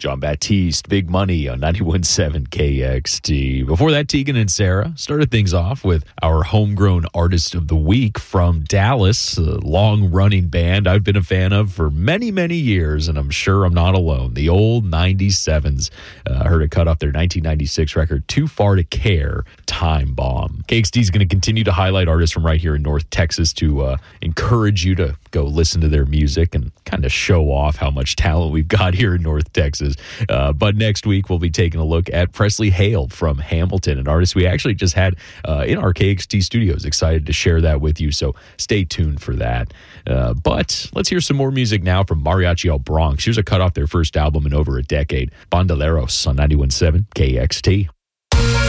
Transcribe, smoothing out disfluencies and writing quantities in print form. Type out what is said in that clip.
John Baptiste, Big Money on 91.7 KXT. Before that, Tegan and Sarah started things off with our homegrown artist of the week from Dallas, a long-running band I've been a fan of for many, many years, and I'm sure I'm not alone. The old 97s. Heard it cut off their 1996 record, Too Far to Care, Time Bomb. KXT is going to continue to highlight artists from right here in North Texas to encourage you to go listen to their music and kind of show off how much talent we've got here in North Texas. But next week, we'll be taking a look at Presley Hale from Hamilton, an artist we actually just had in our KXT studios. Excited to share that with you, so stay tuned for that. But let's hear some more music now from Mariachi El Bronx. Here's a cut off their first album in over a decade, Bandoleros on 91.7 KXT.